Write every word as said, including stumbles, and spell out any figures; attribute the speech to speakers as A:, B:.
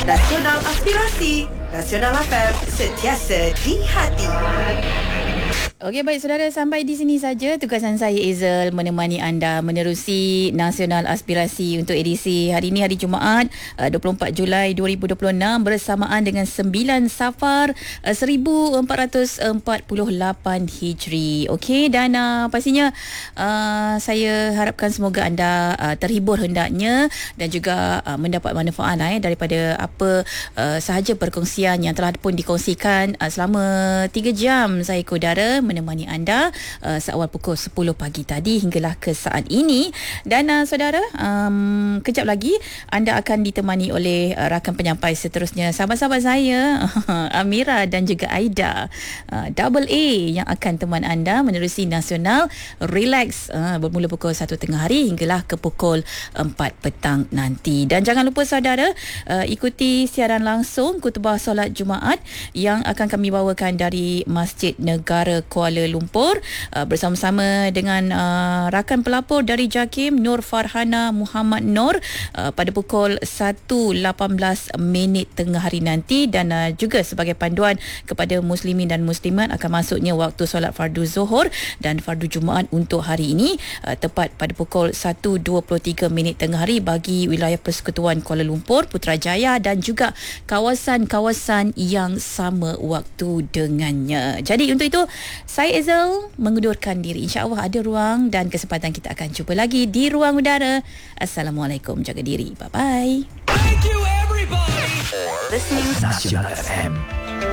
A: Nasional Aspirasi, Nasional F M, sentiasa di hati.
B: Okey, baik saudara, sampai di sini saja tugasan saya Ezel menemani anda menerusi Nasional Aspirasi untuk edisi hari ini, hari Jumaat dua puluh empat Julai dua ribu dua puluh enam, bersamaan dengan sembilan Safar seribu empat ratus empat puluh lapan Hijri. Okey, dan uh, pastinya uh, saya harapkan semoga anda uh, terhibur hendaknya dan juga uh, mendapat manfaat eh, daripada apa uh, sahaja perkongsian yang telah pun dikongsikan uh, selama tiga jam saya Kodara menemani anda uh, seawal pukul sepuluh pagi tadi hinggalah ke saat ini. Dan uh, saudara, um, kejap lagi anda akan ditemani oleh uh, rakan penyampai seterusnya, sahabat-sahabat saya Amira dan juga Aida, uh, Double A yang akan teman anda menerusi Nasional Relax uh, bermula pukul satu tengah hari hinggalah ke pukul empat petang nanti. Dan jangan lupa saudara, uh, ikuti siaran langsung khutbah solat Jumaat yang akan kami bawakan dari Masjid Negara Kuala Lumpur uh, bersama-sama dengan uh, rakan pelapor dari JAKIM, Nur Farhana Muhammad Nur, uh, pada pukul satu lapan belas minit tengah hari nanti. Dan uh, juga sebagai panduan kepada muslimin dan muslimat akan masuknya waktu solat fardu Zuhur dan fardu Jumaat untuk hari ini, uh, tepat pada pukul satu dua puluh tiga minit tengah hari bagi wilayah Persekutuan Kuala Lumpur, Putrajaya dan juga kawasan-kawasan yang sama waktu dengannya. Jadi untuk itu saya Ezel mengundurkan diri. InsyaAllah ada ruang dan kesempatan kita akan jumpa lagi di ruang udara. Assalamualaikum, jaga diri. Bye-bye.
A: Thank you everybody for listening
C: Nasional F M.